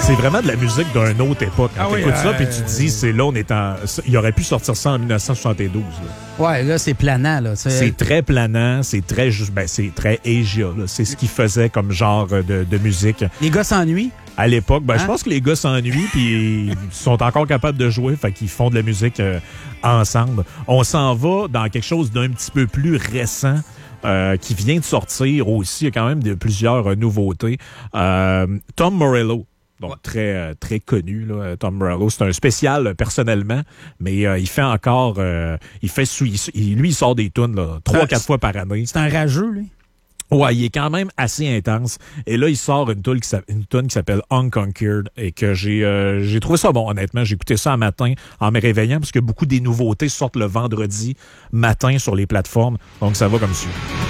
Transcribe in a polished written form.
C'est vraiment de la musique d'une autre époque. Quand t'écoutes ça, puis tu te dis, c'est là, il aurait pu sortir ça en 1972. Là. Ouais, là, c'est planant. Là. C'est très planant, c'est très Asia. Là. C'est ce qu'ils faisaient comme genre de musique. Les gars s'ennuient? À l'époque, je pense que les gars s'ennuient, puis ils sont encore capables de jouer, fait qu'ils font de la musique ensemble. On s'en va dans quelque chose d'un petit peu plus récent. Qui vient de sortir aussi. Il y a quand même plusieurs nouveautés. Tom Morello, donc très, très connu. Là, Tom Morello, c'est un spécial personnellement, mais il fait encore... lui, il sort des tunes 3-4 fois par année. C'est un rageux, lui. Ouais, il est quand même assez intense. Et là, il sort une tune qui s'appelle Unconquered et que j'ai trouvé ça bon, honnêtement. J'ai écouté ça un matin en me réveillant parce que beaucoup des nouveautés sortent le vendredi matin sur les plateformes. Donc, ça va comme suit.